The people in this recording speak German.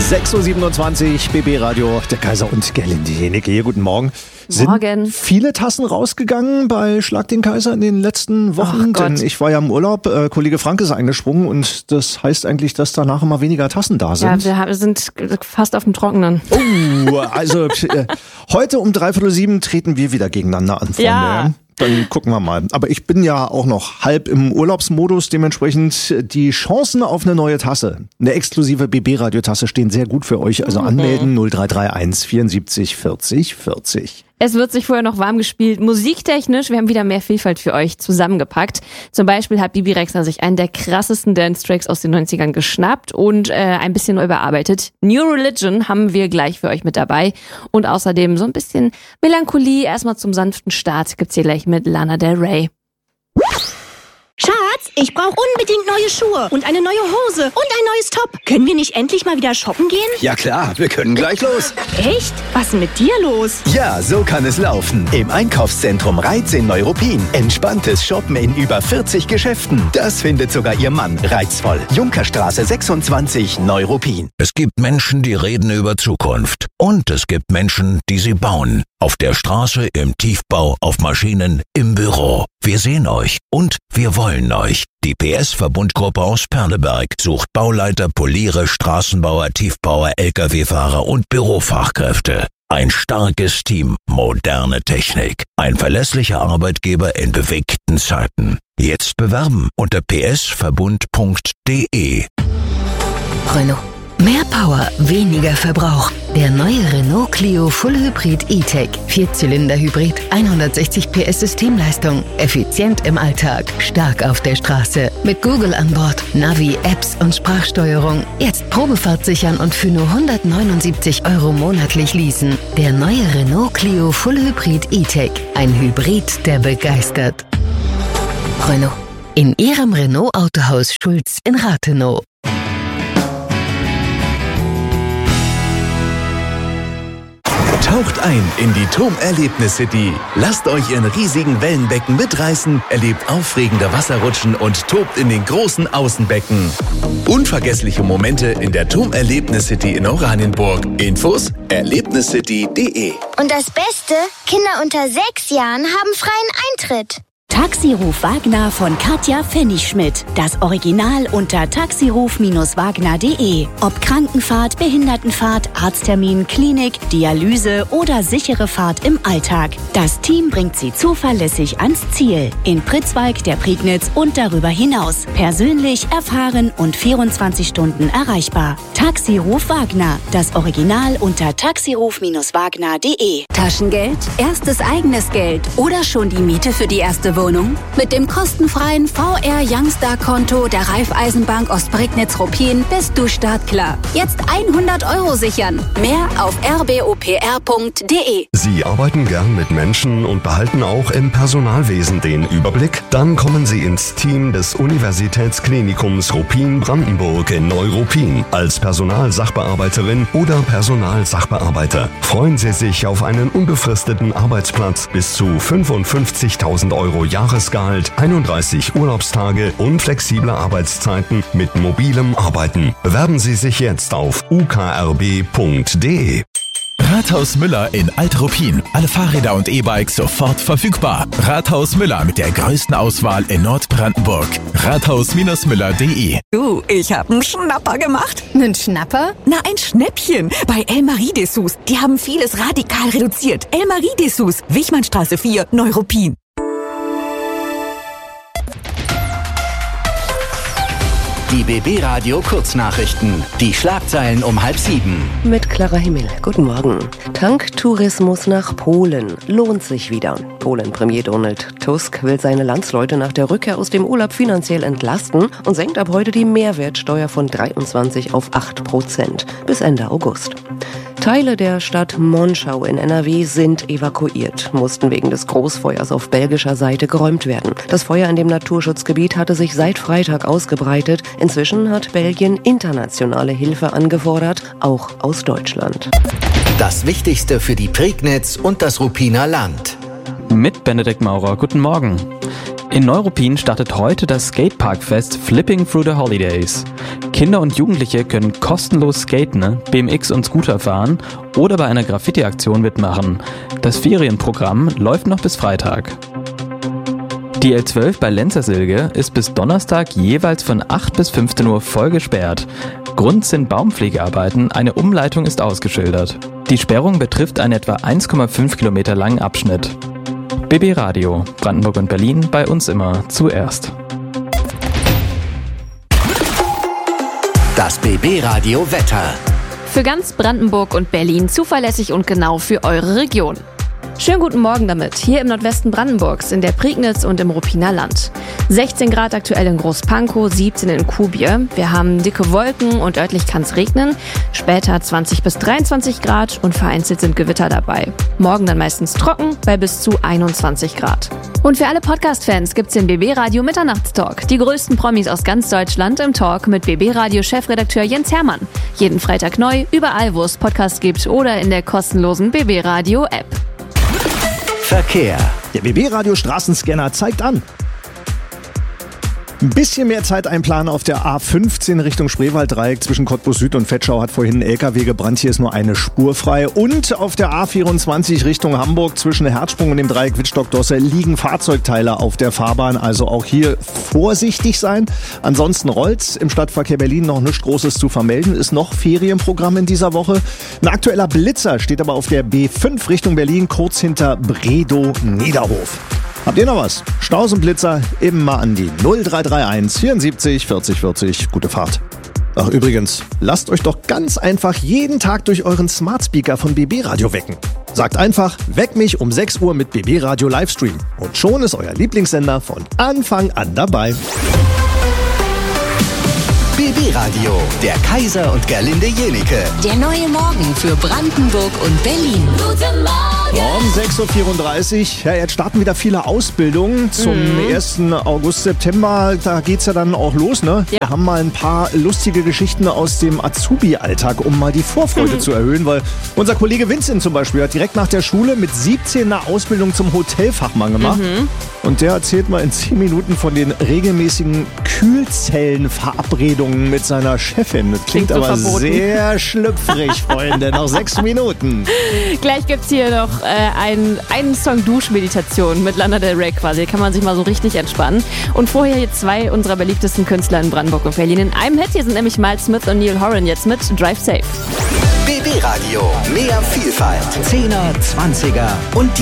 6.27 Uhr, BB Radio, der Kaiser und Gerlinde Jenecke hier. Guten Morgen. Morgen. Sind viele Tassen rausgegangen bei Schlag den Kaiser in den letzten Wochen? Denn ich war ja im Urlaub, Kollege Frank ist eingesprungen und das heißt eigentlich, dass danach immer weniger Tassen da sind. Ja, wir sind fast auf dem Trockenen. Oh, also heute um 6:45 treten wir wieder gegeneinander an, Freunde. Ja. Dann gucken wir mal. Aber ich bin ja auch noch halb im Urlaubsmodus, dementsprechend die Chancen auf eine neue Tasse, eine exklusive BB-Radio-Tasse stehen sehr gut für euch. Also anmelden 0331 74 40 40. Es wird sich vorher noch warm gespielt. Musiktechnisch, wir haben wieder mehr Vielfalt für euch zusammengepackt. Zum Beispiel hat Bibi Rexha sich einen der krassesten Dance-Tracks aus den 90ern geschnappt und ein bisschen überarbeitet. New Religion haben wir gleich für euch mit dabei. Und außerdem so ein bisschen Melancholie. Erstmal zum sanften Start gibt's hier gleich mit Lana Del Rey. Schatz, ich brauche unbedingt neue Schuhe und eine neue Hose und ein neues Top. Können wir nicht endlich mal wieder shoppen gehen? Ja klar, wir können gleich los. Echt? Was ist denn mit dir los? Ja, so kann es laufen. Im Einkaufszentrum Reiz in Neuruppin. Entspanntes Shoppen in über 40 Geschäften. Das findet sogar Ihr Mann reizvoll. Junkerstraße 26, Neuruppin. Es gibt Menschen, die reden über Zukunft. Und es gibt Menschen, die sie bauen. Auf der Straße, im Tiefbau, auf Maschinen, im Büro. Wir sehen euch und wir wollen euch. Die PS-Verbundgruppe aus Perleberg sucht Bauleiter, Poliere, Straßenbauer, Tiefbauer, Lkw-Fahrer und Bürofachkräfte. Ein starkes Team, moderne Technik. Ein verlässlicher Arbeitgeber in bewegten Zeiten. Jetzt bewerben unter psverbund.de. Renault. Mehr Power, weniger Verbrauch. Der neue Renault Clio Full Hybrid E-Tech. 4-Zylinder-Hybrid, 160 PS Systemleistung. Effizient im Alltag, stark auf der Straße. Mit Google an Bord, Navi, Apps und Sprachsteuerung. Jetzt Probefahrt sichern und für nur 179 € monatlich leasen. Der neue Renault Clio Full Hybrid E-Tech. Ein Hybrid, der begeistert. Renault. In Ihrem Renault Autohaus Schulz in Rathenow. Taucht ein in die TUM Erlebnis City. Lasst euch in riesigen Wellenbecken mitreißen, erlebt aufregende Wasserrutschen und tobt in den großen Außenbecken. Unvergessliche Momente in der TUM Erlebnis City in Oranienburg. Infos erlebniscity.de. Und das Beste, Kinder unter 6 Jahren haben freien Eintritt. Taxiruf Wagner von Katja Pfennigschmidt. Das Original unter taxiruf-wagner.de. Ob Krankenfahrt, Behindertenfahrt, Arzttermin, Klinik, Dialyse oder sichere Fahrt im Alltag. Das Team bringt Sie zuverlässig ans Ziel. In Pritzwalk, der Prignitz und darüber hinaus. Persönlich, erfahren und 24 Stunden erreichbar. Taxiruf Wagner. Das Original unter taxiruf-wagner.de. Taschengeld, erstes eigenes Geld oder schon die Miete für die erste Wohnung? Mit dem kostenfreien VR Youngstar-Konto der Raiffeisenbank Ostprignitz-Ruppin bist du startklar. Jetzt 100 € sichern. Mehr auf rbopr.de. Sie arbeiten gern mit Menschen und behalten auch im Personalwesen den Überblick? Dann kommen Sie ins Team des Universitätsklinikums Ruppin-Brandenburg in Neuruppin. Als Personalsachbearbeiterin oder Personalsachbearbeiter freuen Sie sich auf einen unbefristeten Arbeitsplatz bis zu 55.000 € Jahresgehalt, 31 Urlaubstage und flexible Arbeitszeiten mit mobilem Arbeiten. Bewerben Sie sich jetzt auf ukrb.de. Rathaus Müller in Alt-Ruppin. Alle Fahrräder und E-Bikes sofort verfügbar. Rathaus Müller mit der größten Auswahl in Nordbrandenburg. Rathaus-Müller.de. Du, ich hab einen Schnapper gemacht. Einen Schnapper? Na, ein Schnäppchen. Bei Elmarie Dessous. Die haben vieles radikal reduziert. Elmarie Dessous, Wichmannstraße 4, Neuruppin. Die BB Radio Kurznachrichten. Die Schlagzeilen um 6:30. Mit Clara Himmel. Guten Morgen. Tanktourismus nach Polen lohnt sich wieder. Polen-Premier Donald Tusk will seine Landsleute nach der Rückkehr aus dem Urlaub finanziell entlasten und senkt ab heute die Mehrwertsteuer von 23 auf 8% bis Ende August. Teile der Stadt Monschau in NRW sind evakuiert, mussten wegen des Großfeuers auf belgischer Seite geräumt werden. Das Feuer in dem Naturschutzgebiet hatte sich seit Freitag ausgebreitet. Inzwischen hat Belgien internationale Hilfe angefordert, auch aus Deutschland. Das Wichtigste für die Prignitz und das Ruppiner Land. Mit Benedikt Maurer. Guten Morgen. In Neuruppin startet heute das Skateparkfest Flipping Through the Holidays. Kinder und Jugendliche können kostenlos skaten, BMX und Scooter fahren oder bei einer Graffiti-Aktion mitmachen. Das Ferienprogramm läuft noch bis Freitag. Die L12 bei Lenzersilge ist bis Donnerstag jeweils von 8 bis 15 Uhr voll gesperrt. Grund sind Baumpflegearbeiten, eine Umleitung ist ausgeschildert. Die Sperrung betrifft einen etwa 1,5 Kilometer langen Abschnitt. BB Radio, Brandenburg und Berlin, bei uns immer zuerst. Das BB Radio Wetter. Für ganz Brandenburg und Berlin zuverlässig und genau für eure Region. Schönen guten Morgen damit, hier im Nordwesten Brandenburgs, in der Prignitz und im Ruppiner Land. 16 Grad aktuell in Großpankow, 17 in Kuhbier. Wir haben dicke Wolken und örtlich kann es regnen. Später 20 bis 23 Grad und vereinzelt sind Gewitter dabei. Morgen dann meistens trocken bei bis zu 21 Grad. Und für alle Podcast-Fans gibt's den BB Radio Mitternachtstalk. Die größten Promis aus ganz Deutschland im Talk mit BB Radio Chefredakteur Jens Hermann. Jeden Freitag neu, überall wo es Podcasts gibt oder in der kostenlosen BB Radio App. Verkehr. Der BB Radio Straßenscanner zeigt an. Ein bisschen mehr Zeit einplanen auf der A15 Richtung Spreewalddreieck zwischen Cottbus Süd und Vetschau hat vorhin ein LKW gebrannt. Hier ist nur eine Spur frei. Und auf der A24 Richtung Hamburg zwischen Herzsprung und dem Dreieck Wittstock-Dosse liegen Fahrzeugteile auf der Fahrbahn. Also auch hier vorsichtig sein. Ansonsten rollt's. Im Stadtverkehr Berlin noch nichts Großes zu vermelden. Ist noch Ferienprogramm in dieser Woche. Ein aktueller Blitzer steht aber auf der B5 Richtung Berlin, kurz hinter Bredow-Niederhof. Habt ihr noch was? Staus und Blitzer eben mal an die 0331 74 40 40. Gute Fahrt. Ach übrigens, lasst euch doch ganz einfach jeden Tag durch euren Smart Speaker von BB Radio wecken. Sagt einfach, weck mich um 6 Uhr mit BB Radio Livestream. Und schon ist euer Lieblingssender von Anfang an dabei. BB Radio, der Kaiser und Gerlinde Jenike. Der neue Morgen für Brandenburg und Berlin. Guten Morgen! Morgen 6.34 Uhr. Ja, jetzt starten wieder viele Ausbildungen zum 1. August, September. Da geht's ja dann auch los, ne? Ja. Wir haben mal ein paar lustige Geschichten aus dem Azubi-Alltag, um mal die Vorfreude zu erhöhen, weil unser Kollege Vincent zum Beispiel hat direkt nach der Schule mit 17 eine Ausbildung zum Hotelfachmann gemacht. Und der erzählt mal in 10 Minuten von den regelmäßigen Kühlzellenverabredungen mit seiner Chefin. Das klingt so aber verboten. Sehr schlüpfrig, Freunde. Noch 6 Minuten. Gleich gibt's hier noch einen Song Duschmeditation mit Lana Del Rey quasi. Kann man sich mal so richtig entspannen. Und vorher hier 2 unserer beliebtesten Künstler in Brandenburg und Berlin in einem Hit. Hier sind nämlich Miles Smith und Neil Horan jetzt mit Drive Safe. BB Radio, mehr Vielfalt. 10er, 20er und die